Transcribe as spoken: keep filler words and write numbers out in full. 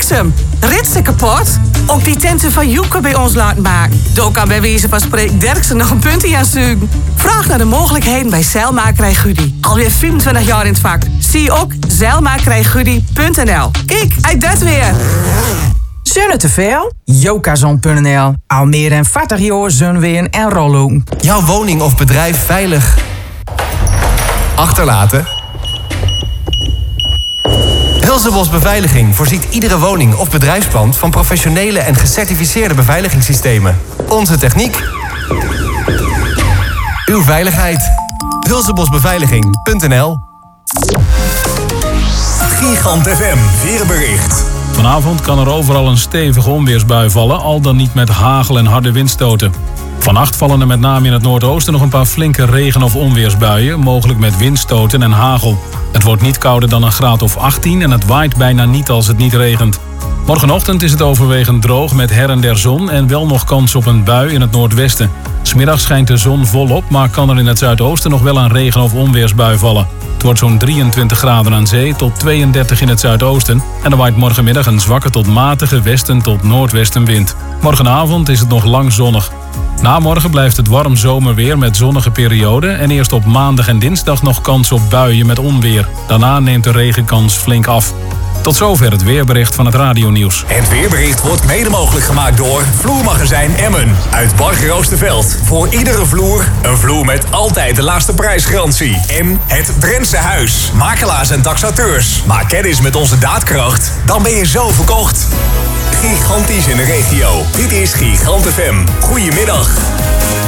bliksem. Ritsen kapot? Ook die tenten van Joeke bij ons laten maken. Door kan bij wijze van spreken Derksen nog een puntje aan zuigen. Vraag naar de mogelijkheden bij Zeilmakerij Gudi. Alweer vierentwintig jaar in het vak. Zie ook zeilmakerij gudi punt n l. Kijk, uit dat weer. Zonne te veel? Jokazon punt n l. Al meer dan veertig jaar zonween en rollen. Jouw woning of bedrijf veilig achterlaten? Hulsebos Beveiliging voorziet iedere woning of bedrijfspand van professionele en gecertificeerde beveiligingssystemen. Onze techniek. Uw veiligheid. hulsebosbeveiliging punt n l. Gigant F M weerbericht. Vanavond kan er overal een stevige onweersbui vallen, al dan niet met hagel en harde windstoten. Vannacht vallen er met name in het noordoosten nog een paar flinke regen- of onweersbuien, mogelijk met windstoten en hagel. Het wordt niet kouder dan een graad of achttien en het waait bijna niet als het niet regent. Morgenochtend is het overwegend droog met her en der zon en wel nog kans op een bui in het noordwesten. 'S Middags schijnt de zon volop, maar kan er in het zuidoosten nog wel een regen- of onweersbui vallen. Het wordt zo'n drieëntwintig graden aan zee tot tweeëndertig in het zuidoosten. En er waait morgenmiddag een zwakke tot matige westen tot noordwestenwind. Morgenavond is het nog lang zonnig. Na morgen blijft het warm zomerweer met zonnige perioden. En eerst op maandag en dinsdag nog kans op buien met onweer. Daarna neemt de regenkans flink af. Tot zover het weerbericht van het radionieuws. Het weerbericht wordt mede mogelijk gemaakt door Vloermagazijn Emmen uit Bargeroosterveld. Voor iedere vloer een vloer met altijd de laagste prijsgarantie. En het Drentse Huis. Makelaars en taxateurs. Maak kennis met onze daadkracht. Dan ben je zo verkocht. Gigantisch in de regio. Dit is Gigant F M. Goedemiddag.